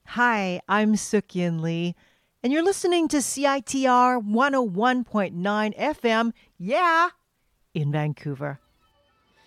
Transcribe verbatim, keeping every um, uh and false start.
Hi, I'm Sukyin Lee, and you're listening to C I T R one oh one point nine F M, yeah, in Vancouver.